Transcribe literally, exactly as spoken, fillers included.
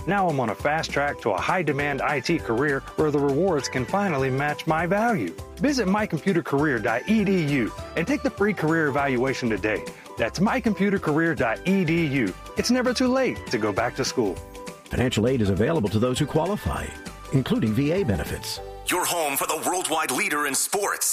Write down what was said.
Now I'm on a fast track to a high-demand I T career where the rewards can finally match my value. Visit my computer career dot e d u and take the free career evaluation today. That's my computer career dot e d u. It's never too late to go back to school. Financial aid is available to those who qualify, including V A benefits. Your home for the worldwide leader in sports.